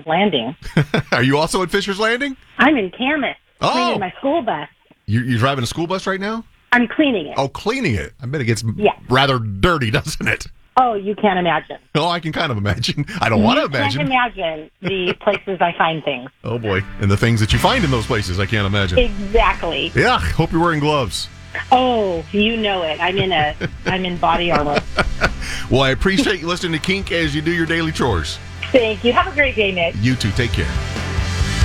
Fisher's Landing. Are you also at Fisher's Landing? I'm in Camas, Oh. cleaning my school bus. You're driving a school bus right now? I'm cleaning it. Oh, cleaning it. I bet it gets Yeah. rather dirty, doesn't it? Oh, you can't imagine. Oh, I can kind of imagine. I don't want to You imagine. can't imagine the places I find things. Oh, boy. And the things that you find in those places, I can't imagine. Exactly. Yeah, hope you're wearing gloves. Oh, you know it. I'm in body armor. Well, I appreciate you listening to Kink as you do your daily chores. Thank you. Have a great day, Nick. You too. Take care.